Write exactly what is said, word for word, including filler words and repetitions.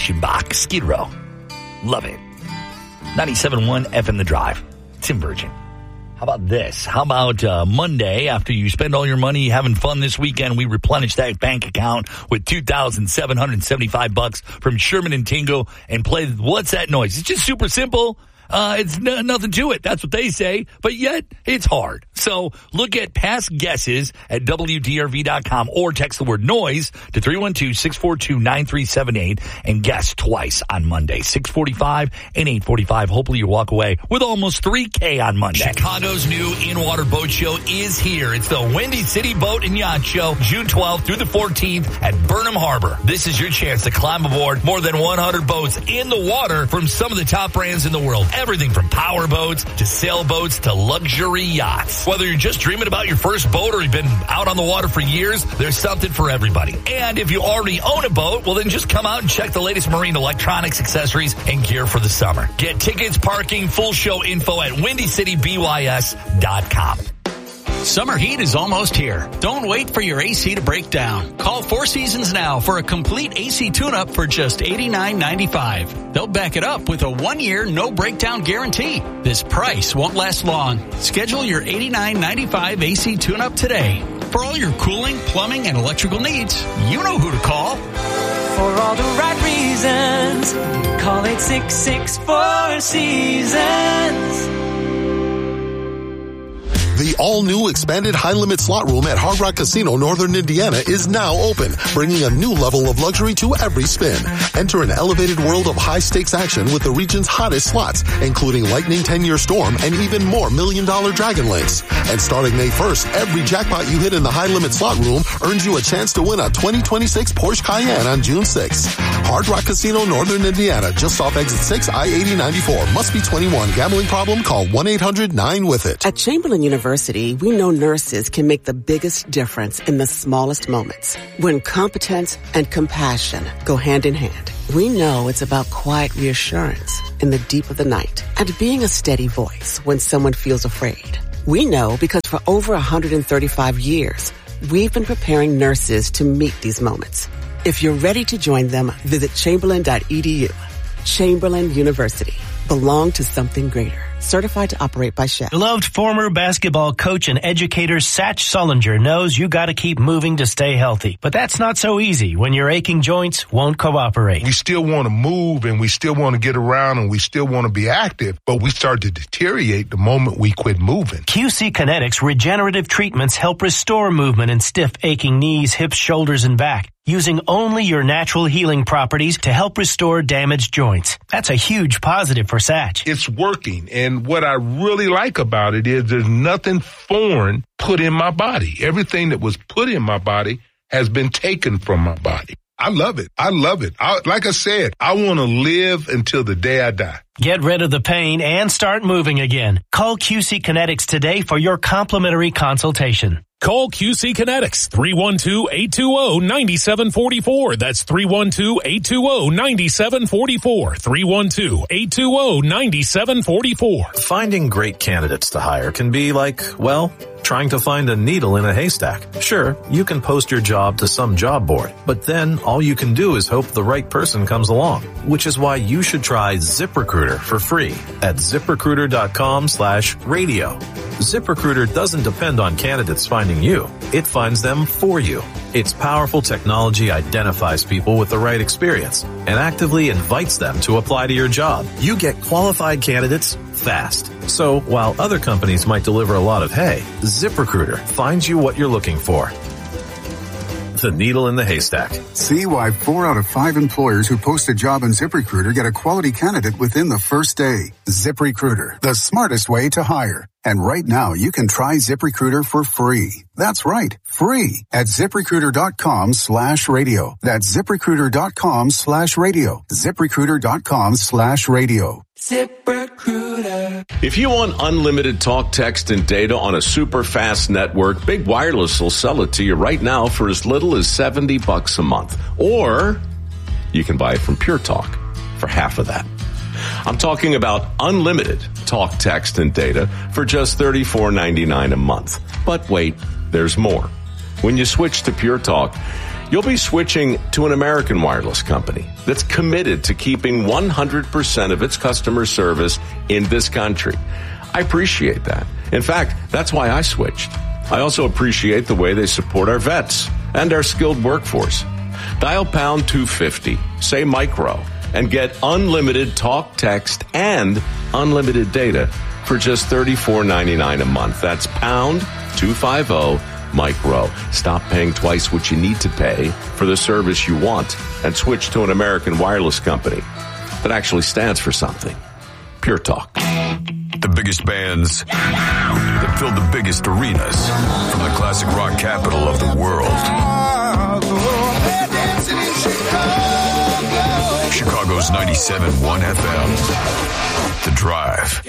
Reichenbach, Skid Row. Love it. ninety-seven point one F M The Drive. Tim Virgin. How about this? How about uh, Monday, after you spend all your money having fun this weekend, we replenish that bank account with two thousand seven hundred seventy-five bucks from Sherman and Tingle and play What's That Noise? It's just super simple. Uh, it's n- nothing to it. That's what they say, but yet it's hard. So look at past guesses at W D R V dot com or text the word noise to three one two, six four two, nine three seven eight and guess twice on Monday, six forty-five and eight forty-five. Hopefully you walk away with almost three K on Monday. Chicago's new in-water boat show is here. It's the Windy City Boat and Yacht Show, June twelfth through the fourteenth at Burnham Harbor. This is your chance to climb aboard more than one hundred boats in the water from some of the top brands in the world. Everything from power boats to sailboats to luxury yachts. Whether you're just dreaming about your first boat or you've been out on the water for years, there's something for everybody. And if you already own a boat, well then just come out and check the latest marine electronics, accessories, and gear for the summer. Get tickets, parking, full show info at windy city b y s dot com. Summer heat is almost here. Don't wait for your A C to break down. Call Four Seasons now for a complete A C tune-up for just eighty-nine ninety-five. They'll back it up with a one-year no-breakdown guarantee. This price won't last long. Schedule your eighty-nine ninety-five A C tune-up today. For all your cooling, plumbing, and electrical needs, you know who to call. For all the right reasons, call eight six six, four seasons. The all-new expanded high-limit slot room at Hard Rock Casino, Northern Indiana is now open, bringing a new level of luxury to every spin. Enter an elevated world of high-stakes action with the region's hottest slots, including Lightning ten-year Storm and even more million-dollar Dragon Links. And starting May first, every jackpot you hit in the high-limit slot room earns you a chance to win a twenty twenty-six Porsche Cayenne on June sixth. Hard Rock Casino, Northern Indiana, just off Exit six, I eighty ninety-four. Must be twenty-one. Gambling problem? Call one eight hundred nine with it. At Chamberlain University, we know nurses can make the biggest difference in the smallest moments. When competence and compassion go hand in hand, we know it's about quiet reassurance in the deep of the night and being a steady voice when someone feels afraid. We know because for over one hundred thirty-five years, we've been preparing nurses to meet these moments. If you're ready to join them, visit chamberlain dot e d u. Chamberlain University. Belong to something greater. Certified to operate by Shell. Beloved former basketball coach and educator Satch Sullinger knows you got to keep moving to stay healthy. But that's not so easy when your aching joints won't cooperate. We still want to move and we still want to get around and we still want to be active, but we start to deteriorate the moment we quit moving. Q C Kinetics regenerative treatments help restore movement in stiff, aching knees, hips, shoulders, and back, using only your natural healing properties to help restore damaged joints. That's a huge positive for Satch. It's working, and what I really like about it is there's nothing foreign put in my body. Everything that was put in my body has been taken from my body. I love it. I love it. I, like I said, I want to live until the day I die. Get rid of the pain and start moving again. Call Q C Kinetics today for your complimentary consultation. Call Q C Kinetics, three one two, eight two zero, nine seven four four. That's three one two, eight two zero, nine seven four four. three one two, eight two zero, nine seven four four. Finding great candidates to hire can be like, well, trying to find a needle in a haystack. Sure, you can post your job to some job board, but then all you can do is hope the right person comes along, which is why you should try ZipRecruiter for free at ZipRecruiter.com slash radio. ZipRecruiter doesn't depend on candidates finding you. It finds them for you. Its powerful technology identifies people with the right experience and actively invites them to apply to your job. You get qualified candidates fast. So while other companies might deliver a lot of hay, ZipRecruiter finds you what you're looking for. The needle in the haystack. See why four out of five employers who post a job on ZipRecruiter get a quality candidate within the first day. ZipRecruiter, the smartest way to hire. And right now, you can try ZipRecruiter for free. That's right, free at ZipRecruiter.com slash radio. That's ZipRecruiter.com slash radio. ZipRecruiter.com slash radio. ZipRecruiter. If you want unlimited talk, text, and data on a super fast network, Big Wireless will sell it to you right now for as little as seventy bucks a month. Or you can buy it from Pure Talk for half of that. I'm talking about unlimited talk, text, and data for just thirty-four ninety-nine a month. But wait, there's more. When you switch to Pure Talk, you'll be switching to an American wireless company that's committed to keeping one hundred percent of its customer service in this country. I appreciate that. In fact, that's why I switched. I also appreciate the way they support our vets and our skilled workforce. Dial pound two fifty, say micro, and get unlimited talk, text, and unlimited data for just thirty-four ninety-nine a month. That's pound two fifty micro. Stop paying twice what you need to pay for the service you want and switch to an American wireless company that actually stands for something. Pure Talk. The biggest bands that fill the biggest arenas from the classic rock capital of the world. Chicago's ninety-seven point one F M. The Drive.